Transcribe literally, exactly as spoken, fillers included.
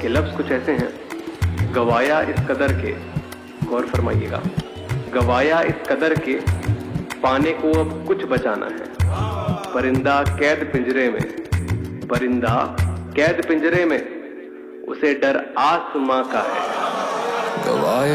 ये लफ्ज कुछ ऐसे हैं, गवाया इस कदर के, गौर फरमाइएगा, गवाया इस कदर के पाने को अब कुछ बचाना है। परिंदा कैद पिंजरे में, परिंदा कैद पिंजरे में, उसे डर आसमां का है। गवाया